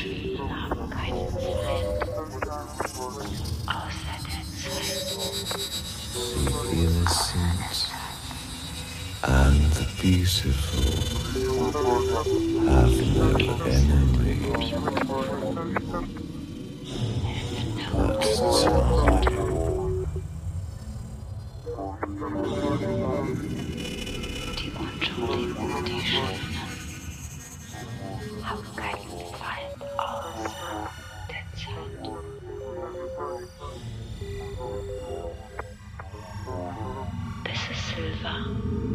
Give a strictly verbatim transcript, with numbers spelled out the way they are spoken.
Schönen haben keinen Feind außer der Zeit. The innocent and the beautiful have no enemy but time. Die Unschuldigen, die Schönen haben keinen Feind außer der Zeit. This is Silva.